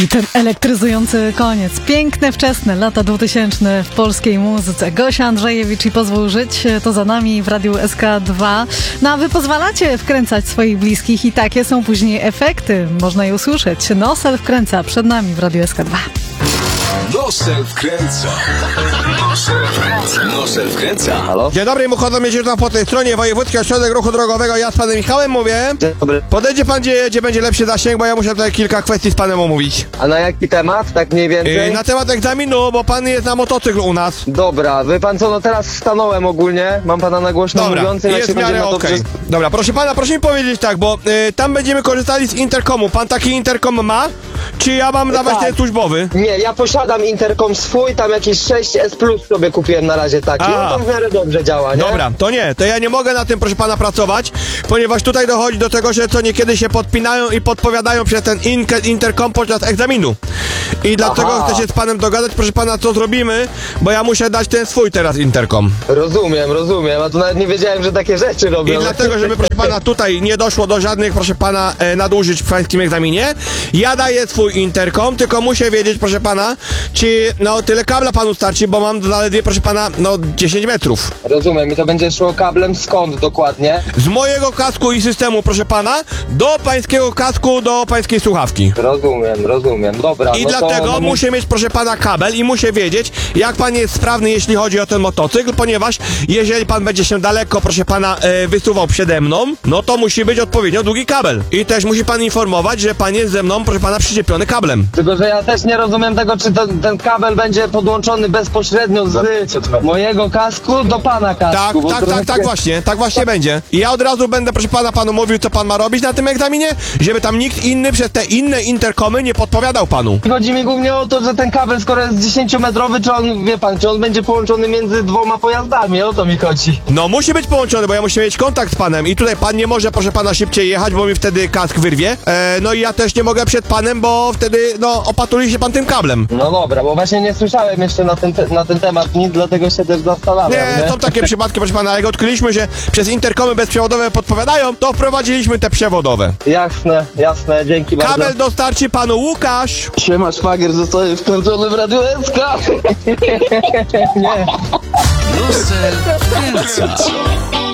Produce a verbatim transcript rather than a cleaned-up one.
I ten elektryzujący koniec. Piękne, wczesne lata dwutysięczne w polskiej muzyce. Gosia Andrzejewicz i Pozwól żyć to za nami w Radiu S K dwa. No a wy pozwalacie wkręcać swoich bliskich i takie są później efekty. Można je usłyszeć. Nosel wkręca przed nami w Radiu S K dwa. Nosel wkręca. Nosel wkręca. Nosel wkręca. Halo? Dzień dobry, Muchodo Miedziurna po tej stronie, Wojewódzki Ośrodek Ruchu Drogowego. Ja z panem Michałem mówię. Dzień dobry. Podejdzie pan, gdzie, gdzie będzie lepszy zasięg, bo ja muszę tutaj kilka kwestii z panem omówić. A na jaki temat, tak mniej więcej? Yy, na temat egzaminu, bo pan jest na motocyklu u nas. Dobra, wie pan co, no teraz stanąłem ogólnie, mam pana na głośno Dobra, mówiącym, jak jest się w miarę będzie na to okej. przy- Dobra, proszę pana, proszę mi powiedzieć tak, bo yy, tam będziemy korzystali z interkomu. Pan taki interkom ma? Czy ja mam dawać tak. ten służbowy? Nie, ja posiadam interkom swój, tam jakiś sześć S plus sobie kupiłem na razie taki, Aha. no to w miarę dobrze działa, nie? Dobra, to nie, to ja nie mogę na tym, proszę pana, pracować, ponieważ tutaj dochodzi do tego, że co niekiedy się podpinają i podpowiadają przez ten inke- interkom podczas egzaminu. I dlatego Aha. chcę się z panem dogadać, proszę pana, co zrobimy, bo ja muszę dać ten swój teraz interkom. Rozumiem, rozumiem, a to nawet nie wiedziałem, że takie rzeczy robią. I dlatego, żeby, proszę pana, tutaj nie doszło do żadnych, proszę pana, e, nadużyć w pańskim egzaminie, ja daję swój interkom, tylko muszę wiedzieć, proszę pana, czy, no, tyle kabla panu starczy, bo mam zaledwie, proszę pana, no, dziesięć metrów. Rozumiem, i to będzie szło kablem skąd dokładnie? Z mojego kasku i systemu, proszę pana, do pańskiego kasku, do pańskiej słuchawki. Rozumiem, rozumiem, dobra. I no dlatego to... muszę mieć, proszę pana, kabel i muszę wiedzieć, jak pan jest sprawny, jeśli chodzi o ten motocykl, ponieważ jeżeli pan będzie się daleko, proszę pana, e, wysuwał przede mną, no to musi być odpowiednio długi kabel. I też musi pan informować, że pan jest ze mną, proszę pana, przyczepiony kablem. Tylko, że ja też nie rozumiem tego, czy to, ten kabel będzie podłączony bezpośrednio z mojego kasku do pana Tak, kasku. bo tak, trochę- tak, tak właśnie, tak właśnie będzie. I ja od razu będę, proszę pana, panu mówił, co pan ma robić na tym egzaminie, żeby tam nikt inny przez te inne interkomy nie podpowiadał panu. Chodzi mi głównie o to, że ten kabel, skoro jest dziesięciometrowy, czy on, wie pan, czy on będzie połączony między dwoma pojazdami, o to mi chodzi. No musi być połączony, bo ja muszę mieć kontakt z panem i tutaj pan nie może, proszę pana, szybciej jechać, bo mi wtedy kask wyrwie. E, no i ja też nie mogę przed panem, bo wtedy, no, opatuli się pan tym kablem. No dobra, bo właśnie nie słyszałem jeszcze na ten, te, na ten temat nic, dlatego się też zastanawiam, Nie, nie? są takie przypadki, proszę pana, jak odkryliśmy, że przez interkomy bezprzewodowe podpowiadają, to wprowadziliśmy te przewodowe. Jasne, jasne, dzięki bardzo. Kabel dostarczy panu Łukasz. Siema, szwagier zostaje wkręcony w Radiu S K. Nie. Nosel wkręca.